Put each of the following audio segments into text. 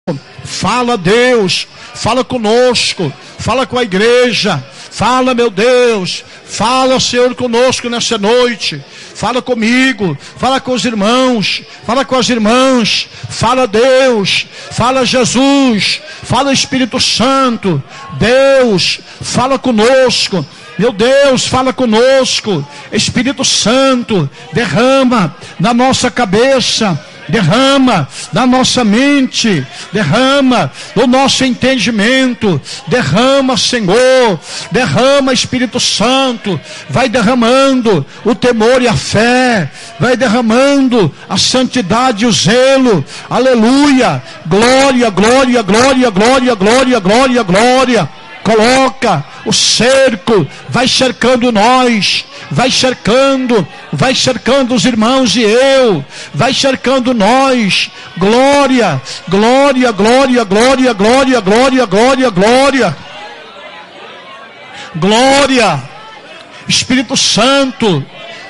Fala, Deus, fala conosco, fala com a igreja, fala, meu Deus, fala, Senhor, conosco nessa noite, fala comigo, fala com os irmãos, fala com as irmãs, fala, Deus, fala, Jesus, fala, Espírito Santo, Deus, fala conosco. Meu Deus, fala conosco. Espírito Santo, derrama na nossa cabeça, derrama na nossa mente, derrama no nosso entendimento, derrama, Senhor, derrama, Espírito Santo, vai derramando o temor e a fé, vai derramando a santidade e o zelo, aleluia, glória, glória, glória, glória, glória, glória, glória. Coloca o cerco, vai cercando nós, vai cercando os irmãos e eu, vai cercando nós, glória, glória, glória, glória, glória, glória, glória, glória, glória, Espírito Santo,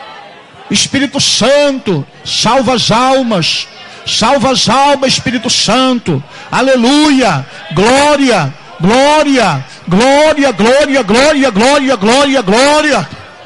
salva as almas, Espírito Santo, aleluia, glória, glória, glória, glória, glória, glória, glória, glória.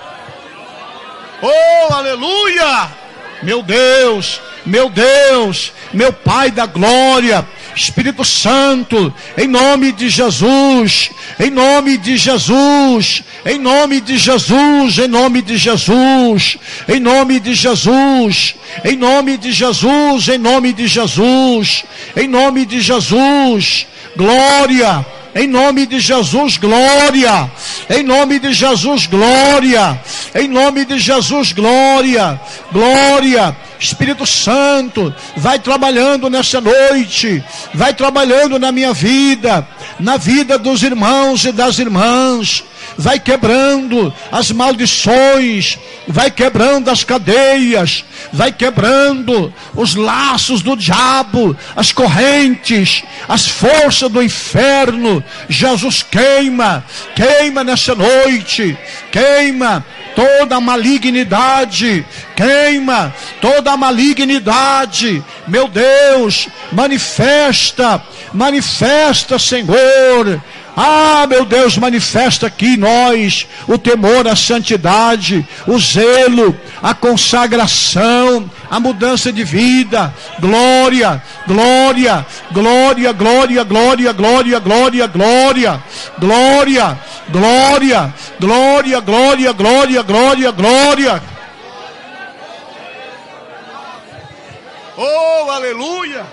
Oh, aleluia! Meu Deus, meu Pai da glória, Espírito Santo, em nome de Jesus, em nome de Jesus, em nome de Jesus, em nome de Jesus, em nome de Jesus, em nome de Jesus, em nome de Jesus, em nome de Jesus, glória. Em nome de Jesus, glória. Em nome de Jesus, glória. Em nome de Jesus, glória. Glória. Espírito Santo, vai trabalhando nessa noite. Vai trabalhando na minha vida, na vida dos irmãos e das irmãs. Vai quebrando as maldições, vai quebrando as cadeias, vai quebrando os laços do diabo, as correntes, as forças do inferno. Jesus, queima nessa noite, queima toda a malignidade, queima toda a malignidade. Meu Deus, manifesta, Senhor. Ah, meu Deus, manifesta aqui em nós o temor, a santidade, o zelo, a consagração, a mudança de vida. Glória, glória, glória, glória, glória, glória, glória, glória, glória, glória, glória, glória, glória, glória, glória. Oh, aleluia.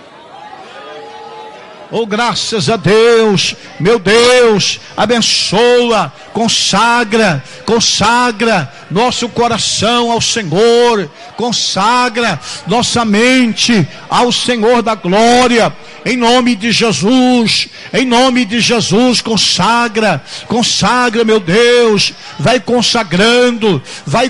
Oh, graças a Deus, meu Deus, abençoa, consagra nosso coração ao Senhor, consagra nossa mente ao Senhor da glória, em nome de Jesus, consagra, meu Deus, vai consagrando,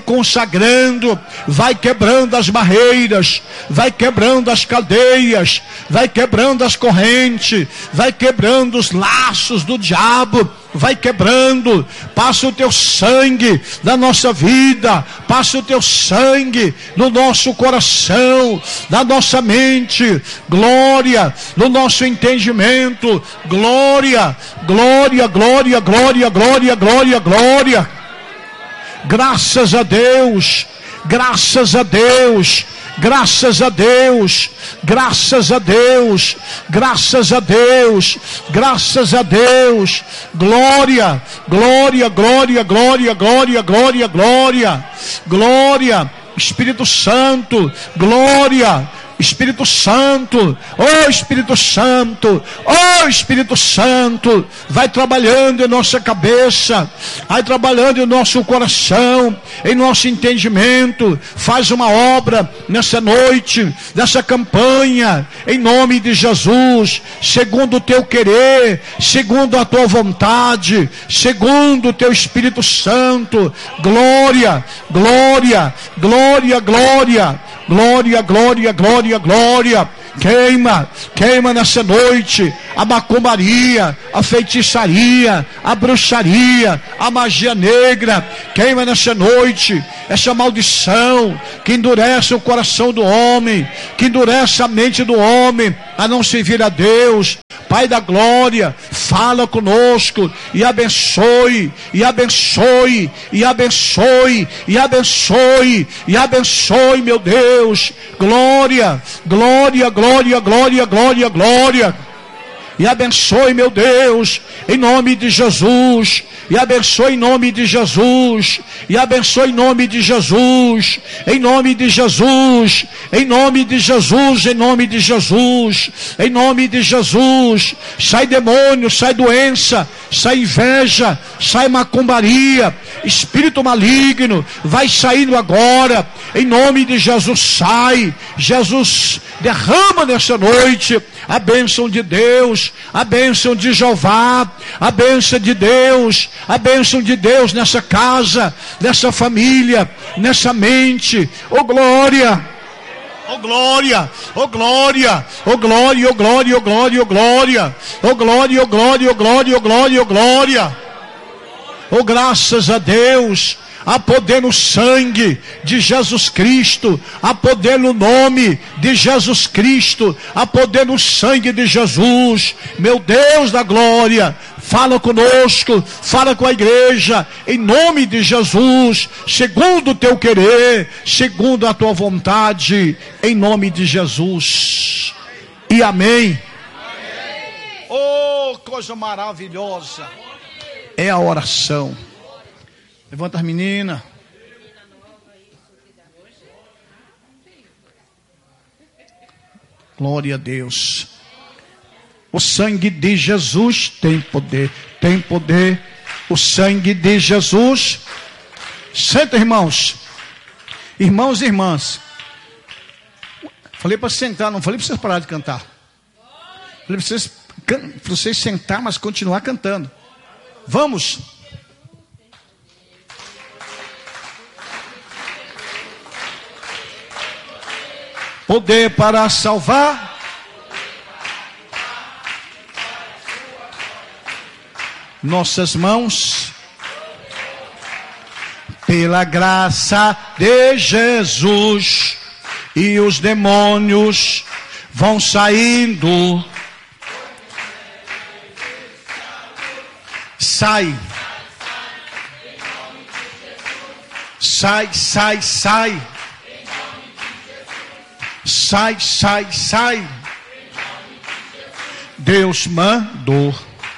vai quebrando as barreiras, vai quebrando as cadeias, vai quebrando as correntes, vai quebrando os laços do diabo, vai quebrando. Passa o teu sangue na nossa vida, passa o teu sangue no nosso coração, na nossa mente, glória, no nosso entendimento, glória, glória, glória, glória, glória, glória, glória. Graças a Deus, graças a Deus, graças a Deus, graças a Deus, graças a Deus, graças a Deus, glória, glória, glória, glória, glória, glória, glória, glória, Espírito Santo, glória, Espírito Santo, oh Espírito Santo, oh Espírito Santo, vai trabalhando em nossa cabeça, vai trabalhando em nosso coração, em nosso entendimento, faz uma obra nessa noite, nessa campanha, em nome de Jesus, segundo o teu querer, segundo a tua vontade, segundo o teu Espírito Santo, glória, glória, glória, glória, glória, glória, glória, glória. Queima nessa noite a macumbaria, a feitiçaria, a bruxaria, a magia negra. Queima nessa noite essa maldição que endurece o coração do homem, que endurece a mente do homem, a não servir a Deus. Pai da glória, fala conosco e abençoe, e abençoe, e abençoe, e abençoe, e abençoe, meu Deus. Glória, glória, glória, glória, glória, glória. E abençoe, meu Deus, em nome de Jesus. E abençoe em nome de Jesus. E abençoe em nome de Jesus. Em nome de Jesus. Em nome de Jesus. Em nome de Jesus. Em nome de Jesus. Sai demônio, sai doença, sai inveja, sai macumbaria, espírito maligno, vai saindo agora. Em nome de Jesus, sai. Jesus, derrama nessa noite a bênção de Deus, a bênção de Jeová, a bênção de Deus, a bênção de Deus nessa casa, nessa família, nessa mente. Oh glória! Oh glória, oh glória, oh glória, oh glória, oh glória, oh glória, oh glória, oh glória, oh glória, oh glória, oh glória. Oh graças a Deus. Há poder no sangue de Jesus Cristo, há poder no nome de Jesus Cristo, há poder no sangue de Jesus. Meu Deus da glória, fala conosco, fala com a igreja, em nome de Jesus, segundo o teu querer, segundo a tua vontade, em nome de Jesus. E amém. Oh, coisa maravilhosa é a oração. Levanta as meninas. Glória a Deus. O sangue de Jesus tem poder. Tem poder. O sangue de Jesus. Senta, irmãos. Irmãos e irmãs. Falei para sentar, não falei para vocês parar de cantar. Falei para vocês sentar, mas continuar cantando. Vamos. Poder para salvar. Nossas mãos. Pela graça de Jesus. E os demônios vão saindo. Sai. Sai, sai, sai. Sai, sai, sai. Deus mandou.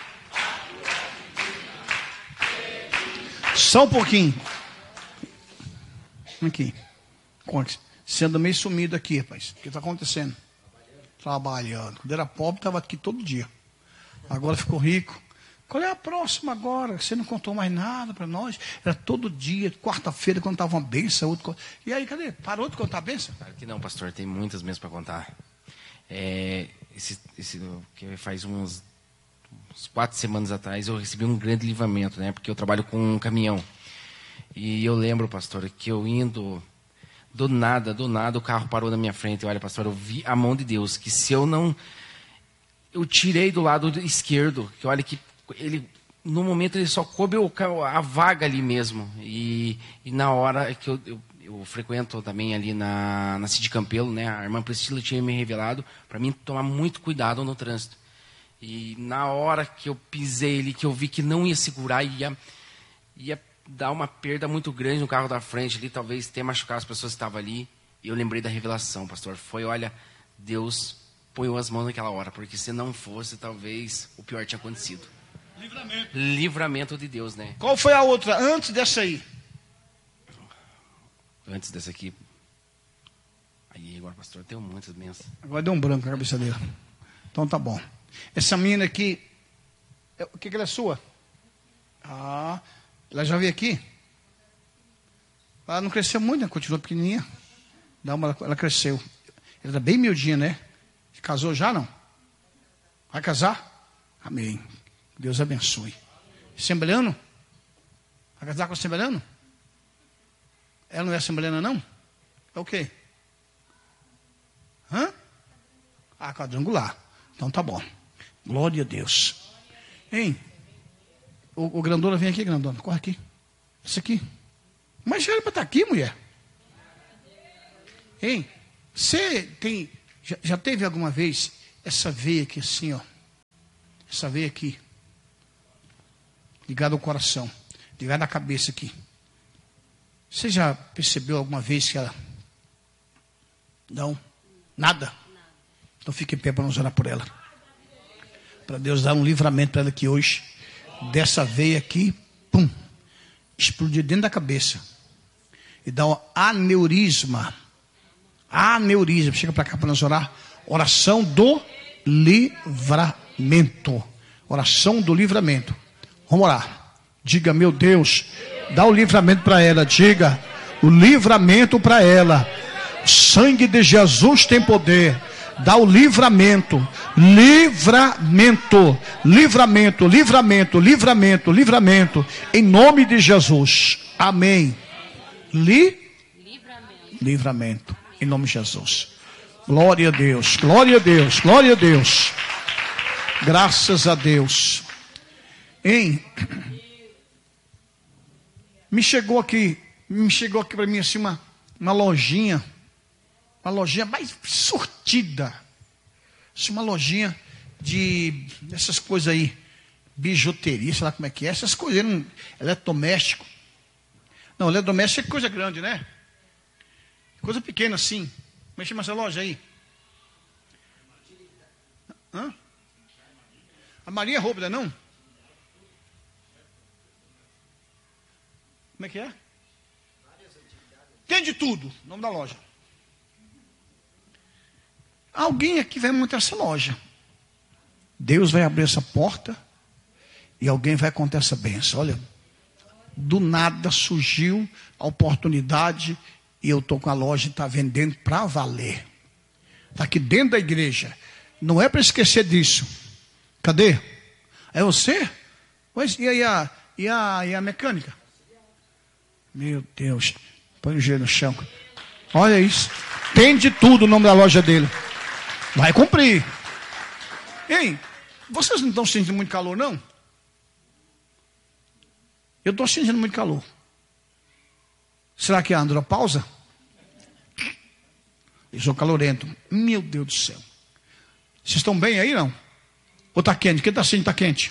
Só um pouquinho. Aqui. Você anda meio sumido aqui, rapaz. O que está acontecendo? Trabalhando. Quando era pobre, estava aqui todo dia. Agora ficou rico. Qual é a próxima agora? Você não contou mais nada para nós. Era todo dia, quarta-feira, quando estava uma benção. E aí, cadê? Parou de contar a benção? Claro que não, pastor. Tem muitas mesmo para contar. Que faz uns 4 semanas atrás, eu recebi um grande livramento, né? Porque eu trabalho com um caminhão. E eu lembro, pastor, que eu indo... Do nada, o carro parou na minha frente. Olha, pastor, eu vi a mão de Deus. Que se eu não... Eu tirei do lado esquerdo. Que olha que ele... No momento ele só coube a vaga ali mesmo. E na hora que eu frequento também ali na Cid Campelo, né? A irmã Priscila tinha me revelado para mim tomar muito cuidado no trânsito. E na hora que eu pisei ali, que eu vi que não ia segurar, ia dar uma perda muito grande no carro da frente ali, talvez ter machucado as pessoas que estavam ali. E eu lembrei da revelação, pastor. Foi, olha, Deus põe as mãos naquela hora, porque se não fosse, talvez o pior tinha acontecido. Livramento de Deus, né? Qual foi a outra antes dessa aí? Antes dessa aqui. Aí agora, pastor, tem muitas bênçãos. Agora deu um branco na cabeça dele. Então tá bom. Essa menina aqui, o que ela é sua? Ah, ela já veio aqui? Ela não cresceu muito, né? Continuou pequenininha. Ela cresceu. Ela está bem miudinha, né? Casou já, não? Vai casar? Amém. Deus abençoe. Assembleano? Vai casar com assembleano? Ela não é assembleana, não? É o quê? Hã? Ah, quadrangular. Então tá bom. Glória a Deus. Hein? O grandona vem aqui, grandona. Corre aqui. Isso aqui. Mas já era para estar aqui, mulher. Hein? Você tem... Já teve alguma vez essa veia aqui assim, ó. Essa veia aqui. Ligada ao coração. Ligada à cabeça aqui. Você já percebeu alguma vez que ela... Não? Nada? Então fique em pé para nós orar por ela. Para Deus dar um livramento para ela aqui hoje. Dessa veia aqui, pum. Explodir dentro da cabeça. E dá um aneurisma. Aneurisma. Chega para cá para nós orar. Oração do livramento. Oração do livramento. Vamos orar. Diga, meu Deus, dá o livramento para ela. Diga, o livramento para ela. O sangue de Jesus tem poder. Dá o livramento. Livramento. Livramento, livramento, livramento, livramento. Em nome de Jesus. Amém. Livramento. Em nome de Jesus. Glória a Deus, glória a Deus, glória a Deus. Graças a Deus. Me chegou aqui para mim assim uma lojinha mais sortida. Assim, uma lojinha dessas coisas aí, bijuteria, sei lá como é que é, essas coisas, eletrodoméstico. Não, eletrodoméstico é coisa grande, né? Coisa pequena assim. Como é que chama essa loja aí? Hã? A Maria Roupa, não? Como é que é? Tem de tudo, nome da loja. Alguém aqui vai montar essa loja. Deus vai abrir essa porta e alguém vai contar essa bênção. Olha, do nada surgiu a oportunidade e eu estou com a loja e está vendendo para valer. Está aqui dentro da igreja. Não é para esquecer disso. Cadê? É você? Pois, e a mecânica? Meu Deus. Põe o joelho no chão. Olha isso. Tem de tudo o nome da loja dele. Vai cumprir. Ei, vocês não estão sentindo muito calor, não? Eu estou sentindo muito calor. Será que é a andropausa? Eu sou calorento. Meu Deus do céu. Vocês estão bem aí, não? Ou está quente? Quem está assim está quente?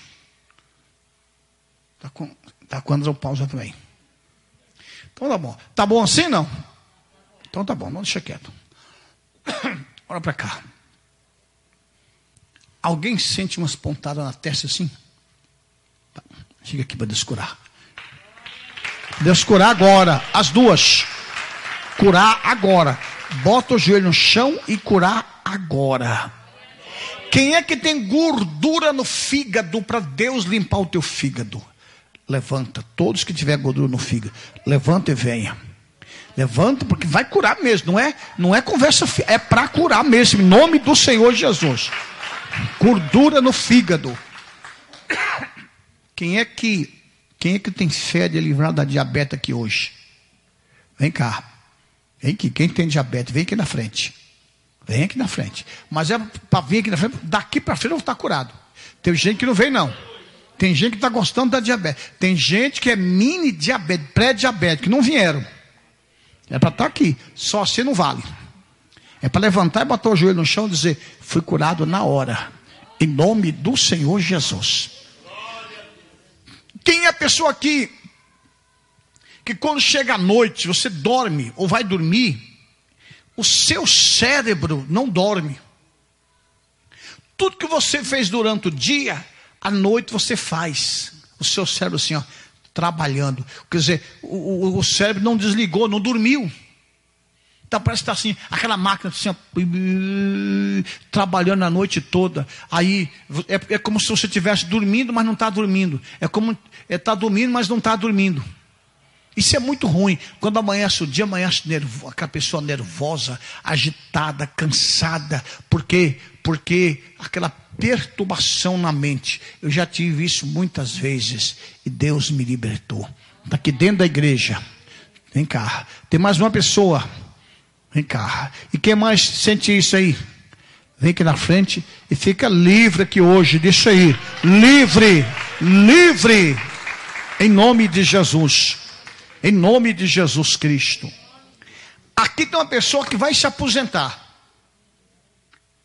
Está com andropausa também. Então tá bom. Tá bom assim, não? Então tá bom, não deixa quieto. Olha para cá. Alguém sente umas pontadas na testa assim? Chega aqui para descurar. Descurar agora. As duas. Curar agora. Bota o joelho no chão e curar agora. Quem é que tem gordura no fígado para Deus limpar o teu fígado? Levanta. Todos que tiver gordura no fígado. Levanta e venha. Levanta porque vai curar mesmo. Não é conversa. É para curar mesmo. Em nome do Senhor Jesus. Gordura no fígado. Quem é que tem fé de livrar da diabetes aqui hoje? Vem cá. Vem aqui. Quem tem diabetes, vem aqui na frente. Vem aqui na frente. Mas é para vir aqui na frente. Daqui para frente eu vou estar curado. Tem gente que não vem, não. Tem gente que está gostando da diabetes. Tem gente que é mini diabetes, pré-diabético, que não vieram. É para estar aqui. Só assim não vale. É para levantar e botar o joelho no chão e dizer: fui curado na hora. Em nome do Senhor Jesus. Quem é a pessoa aqui que quando chega à noite, você dorme ou vai dormir, o seu cérebro não dorme. Tudo que você fez durante o dia, à noite você faz. O seu cérebro assim, ó, trabalhando. Quer dizer, o cérebro não desligou, não dormiu. Então parece que está assim, aquela máquina assim, ó, trabalhando a noite toda. Aí é como se você estivesse dormindo, mas não está dormindo. É como está dormindo, mas não está dormindo. Isso é muito ruim. Quando amanhece o dia, amanhece aquela pessoa nervosa, agitada, cansada. Por quê? Porque aquela perturbação na mente. Eu já tive isso muitas vezes e Deus me libertou. Está aqui dentro da igreja. Vem cá. Tem mais uma pessoa. Vem cá. E quem mais sente isso aí? Vem aqui na frente e fica livre aqui hoje. Deixa aí. Livre. Livre. Em nome de Jesus. Em nome de Jesus Cristo. Aqui tem uma pessoa que vai se aposentar.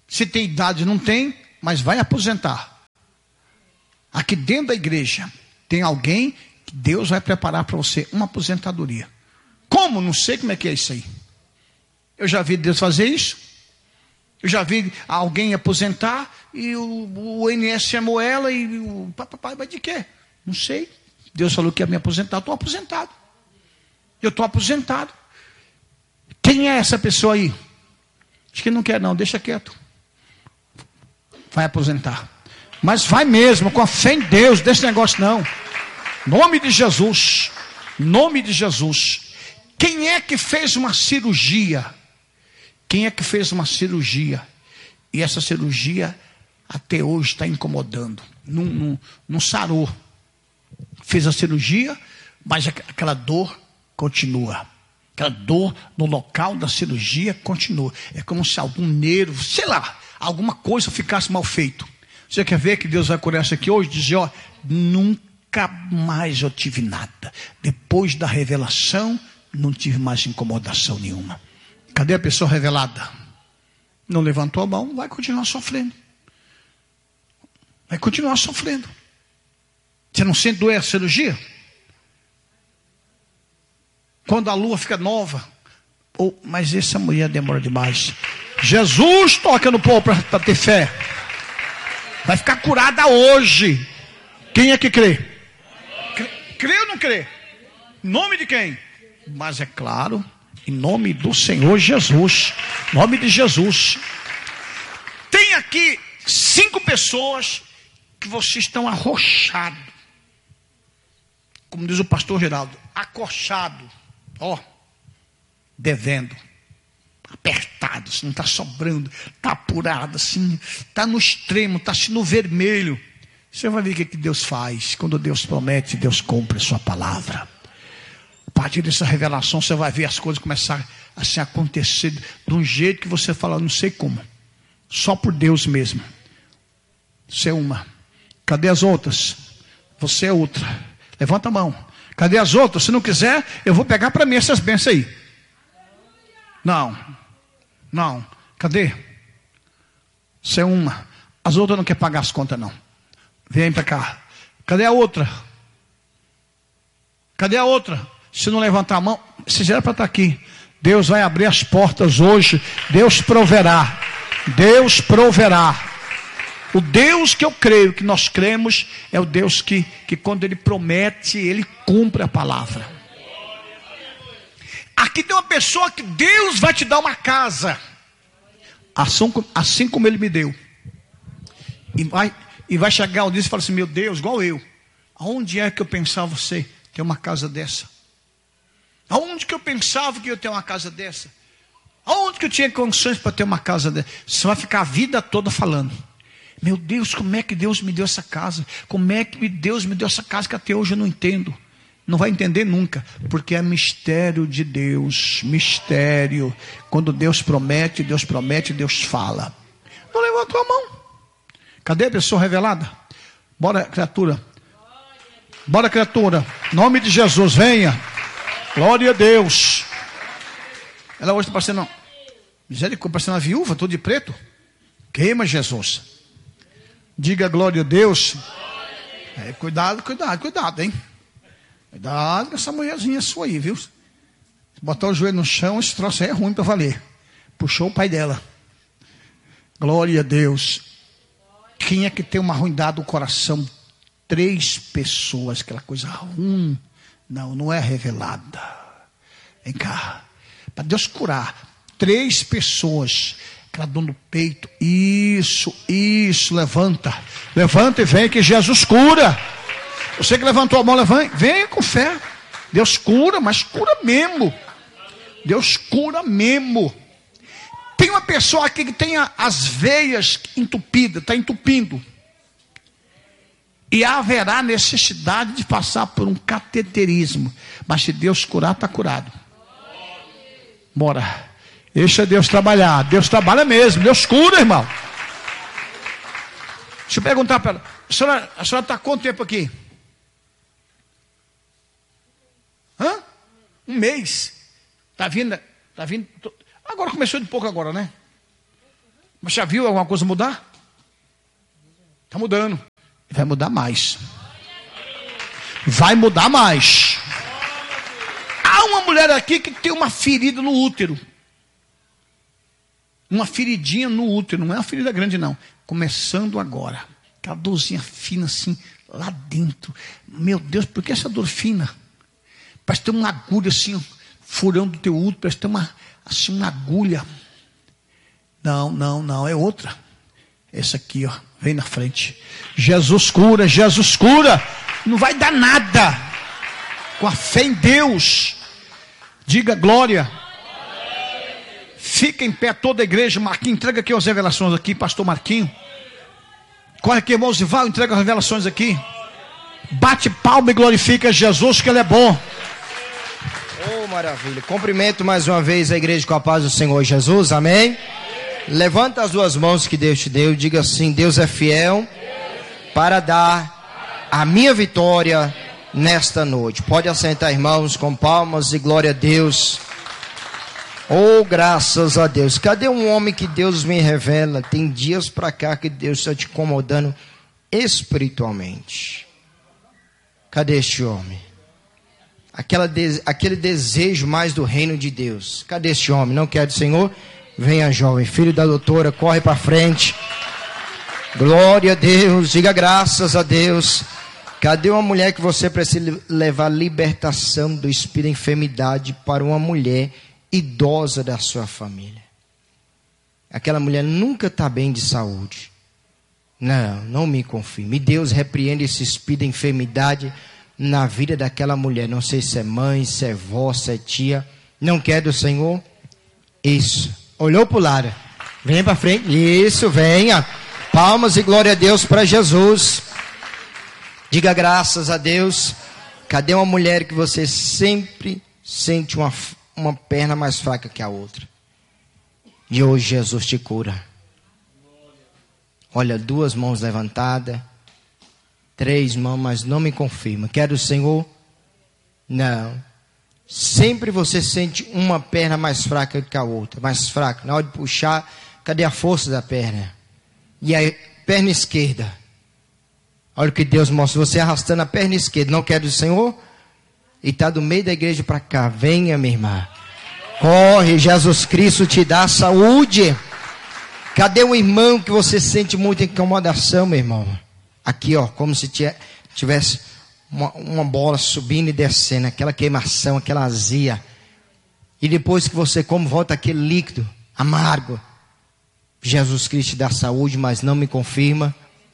Se tem idade, não tem, mas vai aposentar. Aqui dentro da igreja tem alguém que Deus vai preparar para você uma aposentadoria. Como? Não sei como é que é isso aí. Eu já vi Deus fazer isso. Eu já vi alguém aposentar e o INSS chamou ela e o papai, mas de quê? Não sei. Deus falou que ia me aposentar, eu estou aposentado. Eu estou aposentado. Quem é essa pessoa aí? Acho que não quer não, deixa quieto. Vai aposentar. Mas vai mesmo, com a fé em Deus, desse negócio não. Nome de Jesus. Nome de Jesus. Quem é que fez uma cirurgia? Quem é que fez uma cirurgia? E essa cirurgia até hoje está incomodando. Não sarou. Fez a cirurgia, mas aquela dor continua. Aquela dor no local da cirurgia continua. É como se algum nervo, sei lá, alguma coisa ficasse mal feito. Você quer ver que Deus vai curar isso aqui hoje? Dizer, ó, nunca mais eu tive nada. Depois da revelação, não tive mais incomodação nenhuma. Cadê a pessoa revelada? Não levantou a mão, vai continuar sofrendo. Vai continuar sofrendo. Você não sente doer a cirurgia? Quando a lua fica nova. Mas essa mulher demora demais. Jesus toca no povo para ter fé. Vai ficar curada hoje. Quem é que crê? Crê ou não crê? Em nome de quem? Mas é claro, em nome do Senhor Jesus. Em nome de Jesus. Tem aqui 5 pessoas que vocês estão arrochados. Como diz o pastor Geraldo, acorchado. Ó, devendo. Apertado, assim, não está sobrando, está apurado, assim, está no extremo, está assim no vermelho. Você vai ver o que Deus faz. Quando Deus promete, Deus cumpre a sua palavra. A partir dessa revelação, você vai ver as coisas começar a acontecer de um jeito que você fala, não sei como. Só por Deus mesmo. Você é uma. Cadê as outras? Você é outra. Levanta a mão. Cadê as outras? Se não quiser, eu vou pegar para mim essas bênçãos aí. Não. Cadê? Você é uma. As outras não querem pagar as contas, não. Vem para cá. Cadê a outra? Cadê a outra? Se não levantar a mão, você já era para estar aqui. Deus vai abrir as portas hoje. Deus proverá. Deus proverá. O Deus que eu creio, que nós cremos, é o Deus que quando Ele promete, Ele cumpre a palavra. Aqui tem uma pessoa que Deus vai te dar uma casa. Assim como Ele me deu. E vai chegar um dia e falar assim, meu Deus, igual eu. Aonde é que eu pensava você ter uma casa dessa? Aonde que eu pensava que eu ia ter uma casa dessa? Aonde que eu tinha condições para ter uma casa dessa? Você vai ficar a vida toda falando. Meu Deus, como é que Deus me deu essa casa? Como é que Deus me deu essa casa que até hoje eu não entendo? Não vai entender nunca, porque é mistério de Deus, mistério. Quando Deus promete, Deus fala. Não levantou a mão. Cadê a pessoa revelada? Bora, criatura. Bora, criatura. Em nome de Jesus, venha. Glória a Deus. Ela hoje está parecendo, misericórdia, parecendo uma viúva, toda de preto. Queima, Jesus. Diga glória a Deus. Cuidado, hein? Cuidado com essa mulherzinha sua aí, viu? Se botar o joelho no chão, esse troço aí é ruim para valer. Puxou o pai dela. Glória a Deus. Quem é que tem uma ruindade do coração? 3 pessoas, aquela coisa ruim. Não é revelada. Vem cá. Para Deus curar. 3 pessoas. Aquela dor no peito. Isso. Levanta e vem que Jesus cura. Você que levantou a mão, venha com fé. Deus cura, mas cura mesmo. Deus cura mesmo. Tem uma pessoa aqui que tem as veias entupidas, está entupindo. E haverá necessidade de passar por um cateterismo. Mas se Deus curar, está curado. Bora. Deixa Deus trabalhar. Deus trabalha mesmo. Deus cura, irmão. Deixa eu perguntar para ela. A senhora está há quanto tempo aqui? 1 mês. Está vindo. Agora começou de pouco agora, né? Mas já viu alguma coisa mudar? Está mudando. Vai mudar mais. Vai mudar mais. Há uma mulher aqui que tem uma ferida no útero. Uma feridinha no útero. Não é uma ferida grande, não. Começando agora. Aquela dorzinha fina assim, lá dentro. Meu Deus, por que essa dor fina? Parece ter uma agulha assim, furando o teu útero. Parece ter uma agulha. Não, é outra. Essa aqui, ó, vem na frente. Jesus cura, Jesus cura. Não vai dar nada. Com a fé em Deus. Diga glória. Fica em pé toda a igreja. Marquinhos, entrega aqui as revelações aqui, pastor Marquinhos. Corre aqui, irmão Zival, entrega as revelações aqui. Bate palma e glorifica Jesus, que Ele é bom. Oh, maravilha. Cumprimento mais uma vez a igreja com a paz do Senhor Jesus, amém? Levanta as duas mãos que Deus te deu e diga assim: Deus é fiel para dar a minha vitória nesta noite. Pode assentar, irmãos, com palmas e glória a Deus. Oh, graças a Deus. Cadê um homem que Deus me revela? Tem dias para cá que Deus está te incomodando espiritualmente. Cadê este homem? Aquele desejo mais do reino de Deus. Cadê este homem? Não quer do Senhor? Venha, jovem, filho da doutora, corre para frente. Glória a Deus, diga graças a Deus. Cadê uma mulher que você precisa levar libertação do espírito de enfermidade para uma mulher idosa da sua família? Aquela mulher nunca está bem de saúde. Não me confirme. E Deus repreende esse espírito de enfermidade na vida daquela mulher. Não sei se é mãe, se é vó, se é tia. Não quer do Senhor? Isso. Olhou para o lado. Vem para frente. Isso, venha. Palmas e glória a Deus para Jesus. Diga graças a Deus. Cadê uma mulher que você sempre sente uma perna mais fraca que a outra? E hoje Jesus te cura. Olha, 2 mãos levantadas. 3 mãos, mas não me confirma. Quer do Senhor? Não. Sempre você sente uma perna mais fraca que a outra. Mais fraca. Na hora de puxar, cadê a força da perna? E a perna esquerda. Olha o que Deus mostra. Você arrastando a perna esquerda. Não quer do Senhor? E está do meio da igreja para cá. Venha, minha irmã. Corre, Jesus Cristo te dá saúde. Cadê o irmão que você sente muita incomodação, meu irmão? Aqui, ó, como se tivesse uma bola subindo e descendo, aquela queimação, aquela azia. E depois que você come, volta aquele líquido amargo. Jesus Cristo te dá saúde, mas não me confirma.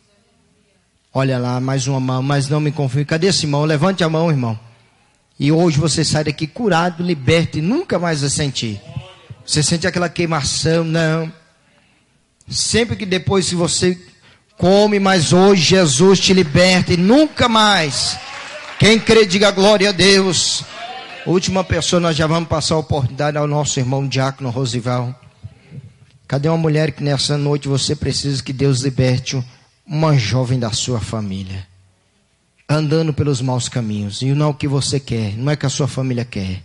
Olha lá, mais uma mão, mas não me confirma. Cadê esse irmão? Levante a mão, irmão. E hoje você sai daqui curado, liberto e nunca mais vai sentir. Você sente aquela queimação? Não. Sempre que depois que você come, mas hoje Jesus te liberta e nunca mais. Quem crê, diga glória a Deus. Última pessoa, nós já vamos passar a oportunidade ao nosso irmão Diácono Rosival. Cadê uma mulher que nessa noite você precisa que Deus liberte uma jovem da sua família? Andando pelos maus caminhos. E não é o que você quer, não é o que a sua família quer.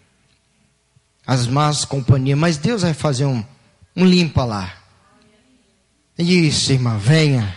As más companhias, mas Deus vai fazer um limpa lá. Isso, irmã, venha.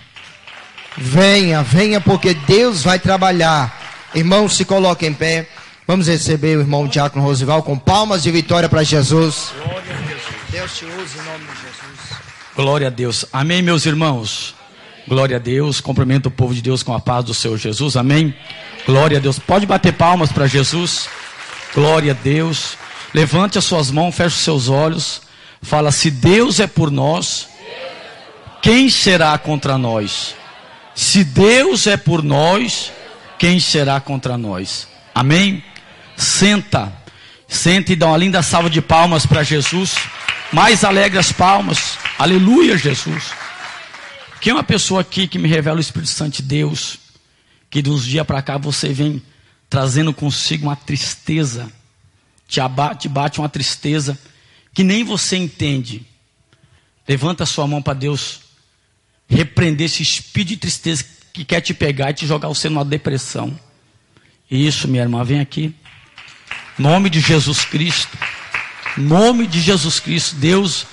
Venha, porque Deus vai trabalhar. Irmão, se coloque em pé. Vamos receber o irmão Diácono Rosival com palmas de vitória para Jesus. Glória a Jesus. Deus te use em nome de Jesus. Glória a Deus. Amém, meus irmãos. Glória a Deus. Cumprimento o povo de Deus com a paz do Senhor Jesus. Amém. Glória a Deus. Pode bater palmas para Jesus. Glória a Deus. Levante as suas mãos, feche os seus olhos. Fala: se Deus é por nós, quem será contra nós? Se Deus é por nós, quem será contra nós? Amém? Senta e dá uma linda salva de palmas para Jesus. Mais alegre as palmas. Aleluia, Jesus. Quem é uma pessoa aqui que me revela o Espírito Santo de Deus, que de uns dias para cá você vem trazendo consigo uma tristeza, te bate uma tristeza que nem você entende? Levanta a sua mão para Deus repreender esse espírito de tristeza que quer te pegar e te jogar você numa depressão. Isso, minha irmã, vem aqui. Nome de Jesus Cristo. Nome de Jesus Cristo. Deus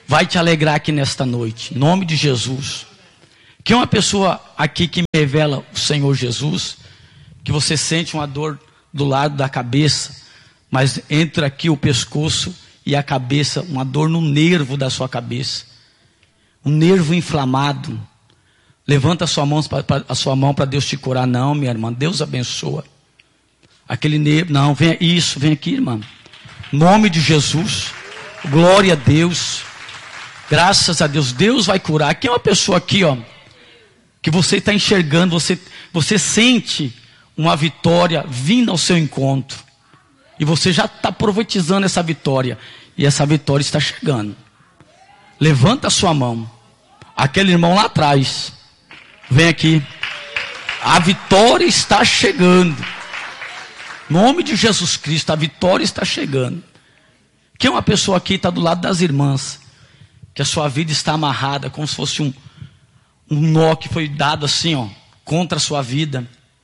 vai te alegrar aqui nesta noite, em nome de Jesus. Que uma pessoa aqui que me revela o Senhor Jesus, que você sente uma dor do lado da cabeça, mas entra aqui o pescoço e a cabeça, uma dor no nervo da sua cabeça, um nervo inflamado. Levanta a sua mão para Deus te curar. Não, minha irmã, Deus abençoa. Aquele nervo, não, vem aqui, irmã. Em nome de Jesus, glória a Deus, graças a Deus, Deus vai curar. Aqui é uma pessoa aqui, ó, que você está enxergando, você sente uma vitória vindo ao seu encontro, e você já está profetizando essa vitória, e essa vitória está chegando. Levanta a sua mão. Aquele irmão lá atrás, vem aqui. A vitória está chegando. Em nome de Jesus Cristo, a vitória está chegando. Que uma pessoa aqui está do lado das irmãs, que a sua vida está amarrada, como se fosse um nó que foi dado assim, ó, contra a sua vida.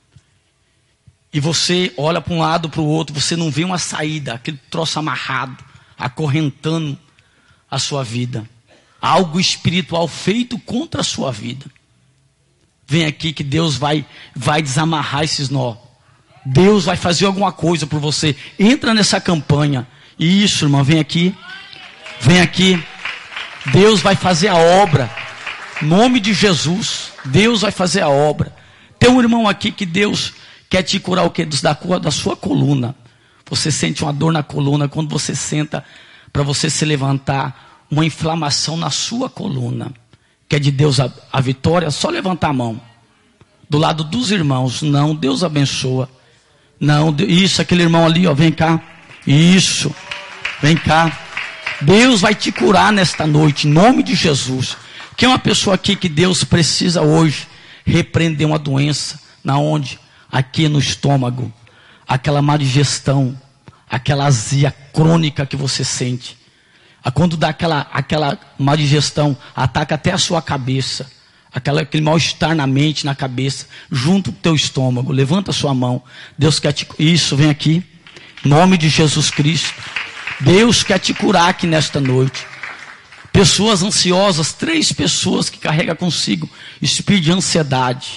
E você olha para um lado, para o outro, você não vê uma saída, aquele troço amarrado, acorrentando a sua vida. Algo espiritual feito contra a sua vida. Vem aqui que Deus vai desamarrar esses nó. Deus vai fazer alguma coisa por você. Entra nessa campanha. Isso, irmão, vem aqui. Vem aqui. Deus vai fazer a obra. Em nome de Jesus, Deus vai fazer a obra. Tem um irmão aqui que Deus quer te curar o quê? Da sua coluna. Você sente uma dor na coluna quando você senta para você se levantar. Uma inflamação na sua coluna. Quer de Deus a vitória? Só levantar a mão. Do lado dos irmãos. Não, Deus abençoa. Não, isso, aquele irmão ali, ó, vem cá. Isso, vem cá. Deus vai te curar nesta noite, em nome de Jesus. Que é uma pessoa aqui que Deus precisa hoje repreender uma doença. Na onde? Aqui no estômago. Aquela má digestão, aquela azia crônica que você sente. Quando dá aquela má digestão, ataca até a sua cabeça. Aquele mal-estar na mente, na cabeça, junto com o teu estômago. Levanta a sua mão. Deus quer te... Isso, vem aqui. Em nome de Jesus Cristo. Deus quer te curar aqui nesta noite. Pessoas ansiosas, 3 pessoas que carregam consigo espírito de ansiedade.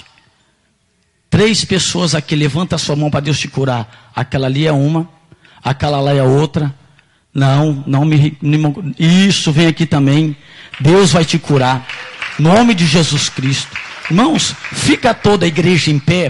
3 pessoas aqui, levanta a sua mão para Deus te curar. Aquela ali é uma, aquela lá é outra. Não me... Isso, vem aqui também. Deus vai te curar. Em nome de Jesus Cristo. Irmãos, fica toda a igreja em pé.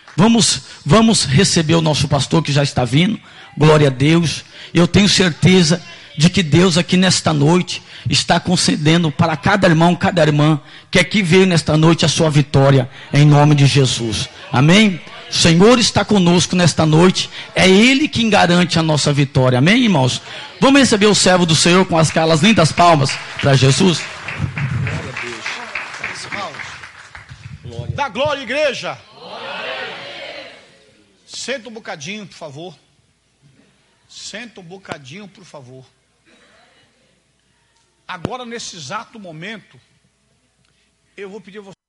Vamos receber o nosso pastor que já está vindo. Glória a Deus. Eu tenho certeza de que Deus aqui nesta noite está concedendo para cada irmão, cada irmã que aqui veio nesta noite a sua vitória em nome de Jesus. Amém? O Senhor está conosco nesta noite. É Ele quem garante a nossa vitória. Amém, irmãos? Vamos receber o servo do Senhor com aquelas lindas palmas para Jesus. Dá glória, igreja. Senta um bocadinho, por favor. Senta um bocadinho, por favor. Agora, nesse exato momento, eu vou pedir a você.